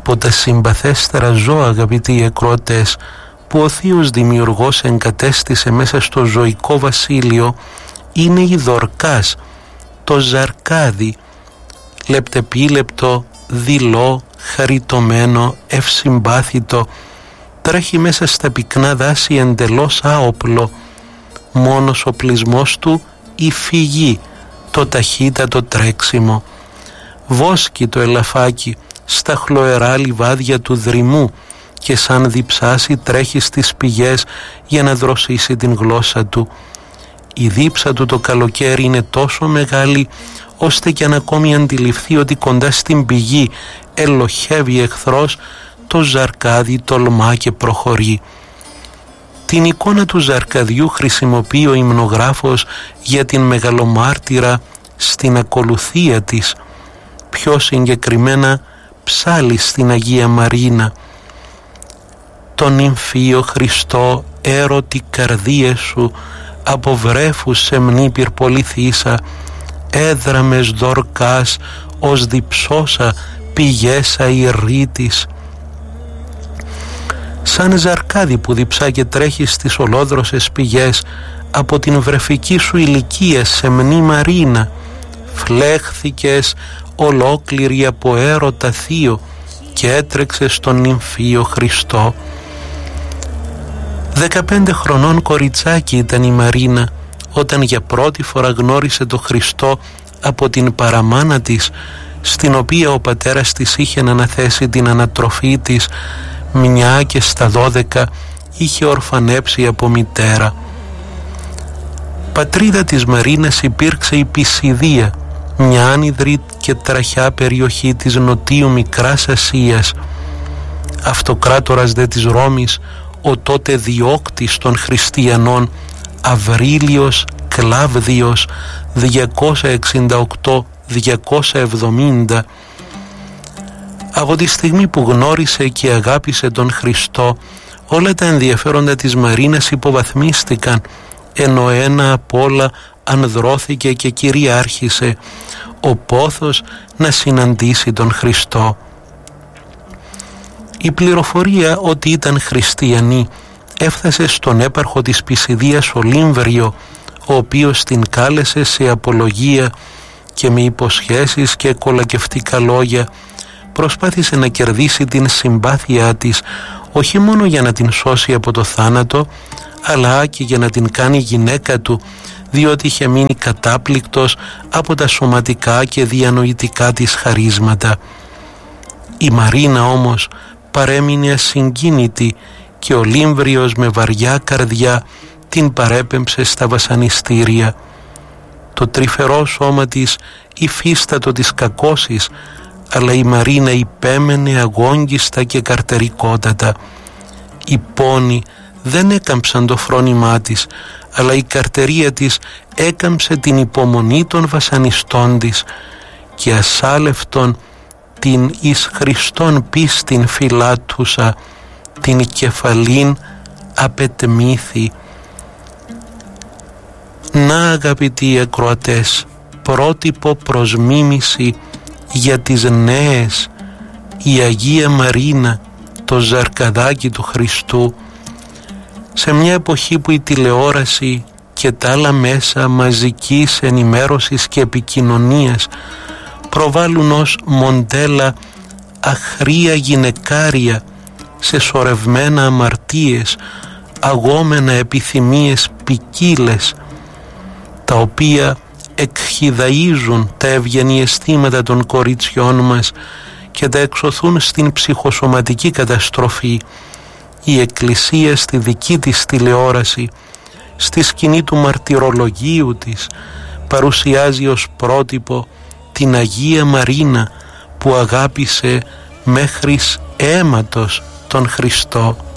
Από τα συμπαθέστερα ζώα, αγαπητοί ακροατές, που ο Θείος Δημιουργός εγκατέστησε μέσα στο ζωικό βασίλειο, είναι η Δορκάς, το ζαρκάδι, λεπτεπίλεπτο, δειλό, χαριτωμένο, ευσυμπάθητο, τρέχει μέσα στα πυκνά δάση εντελώς άοπλο, μόνος ο οπλισμός του η φυγή, το ταχύτατο τρέξιμο. Βόσκει το ελαφάκι στα χλωερά λιβάδια του δρυμού και σαν διψάσει τρέχει στις πηγές για να δροσίσει την γλώσσα του. Η δίψα του το καλοκαίρι είναι τόσο μεγάλη ώστε κι αν ακόμη αντιληφθεί ότι κοντά στην πηγή ελοχεύει εχθρός, το ζαρκάδι τολμά και προχωρεί. Την εικόνα του ζαρκαδιού χρησιμοποιεί ο υμνογράφος για την μεγαλομάρτυρα στην ακολουθία της, πιο συγκεκριμένα ψάλλει στην Αγία Μαρίνα. Τον νυμφίο Χριστό έρωτη καρδίες σου, από βρέφους σεμνή πυρπολιθήσα, έδραμες Δορκάς ως διψώσα πηγέσα ηρρήτης. Σαν ζαρκάδι που διψά και τρέχει στις ολόδροσες πηγές, από την βρεφική σου ηλικία σεμνή Μαρίνα, φλέχθηκες ολόκληρη από έρωτα θείο και έτρεξες στον νυμφίο Χριστό. 15 χρονών κοριτσάκι ήταν η Μαρίνα όταν για πρώτη φορά γνώρισε το Χριστό από την παραμάνα της, στην οποία ο πατέρας της είχε αναθέσει την ανατροφή της, μια και στα 12 είχε ορφανέψει από μητέρα. Πατρίδα της Μαρίνας υπήρξε η Πισιδία, μια άνυδρη και τραχιά περιοχή της νοτίου Μικράς Ασίας. Αυτοκράτορας δε της Ρώμης, ο τότε διώκτης των χριστιανών, Αβρίλιος Κλάβδιος 268-270, από τη στιγμή που γνώρισε και αγάπησε τον Χριστό, όλα τα ενδιαφέροντα της Μαρίνας υποβαθμίστηκαν, ενώ ένα απ' όλα ανδρώθηκε και κυριάρχησε ο πόθος να συναντήσει τον Χριστό. Η πληροφορία ότι ήταν χριστιανή έφτασε στον έπαρχο της Πισιδίας Ολύμβριο, ο οποίος την κάλεσε σε απολογία και με υποσχέσεις και κολακευτικά λόγια προσπάθησε να κερδίσει την συμπάθειά της, όχι μόνο για να την σώσει από το θάνατο, αλλά και για να την κάνει γυναίκα του, διότι είχε μείνει κατάπληκτος από τα σωματικά και διανοητικά της χαρίσματα. Η Μαρίνα όμως παρέμεινε ασυγκίνητη και ο Λύμβριος με βαριά καρδιά την παρέπεμψε στα βασανιστήρια. Το τρυφερό σώμα της υφίστατο της κακώσης, αλλά η Μαρίνα υπέμενε αγόγγιστα και καρτερικότατα. Οι πόνοι δεν έκαμψαν το φρόνημά της, αλλά η καρτερία της έκαμψε την υπομονή των βασανιστών της και ασάλευτον την εις Χριστόν πίστην φυλάτουσα, την κεφαλήν απετμήθη. Να, αγαπητοί ακροατές, πρότυπο προς μίμηση για τις νέες, η Αγία Μαρίνα, το ζαρκαδάκι του Χριστού, σε μια εποχή που η τηλεόραση και τα άλλα μέσα μαζικής ενημέρωσης και επικοινωνίας προβάλλουν ως μοντέλα αχρία γυναικάρια σε σωρευμένα αμαρτίες, αγόμενα επιθυμίες ποικίλες, τα οποία εκχυδαΐζουν τα ευγενή αισθήματα των κοριτσιών μας και τα εξωθούν στην ψυχοσωματική καταστροφή. Η Εκκλησία στη δική της τηλεόραση, στη σκηνή του μαρτυρολογίου της, παρουσιάζει ως πρότυπο την Αγία Μαρίνα που αγάπησε μέχρις αίματος τον Χριστό.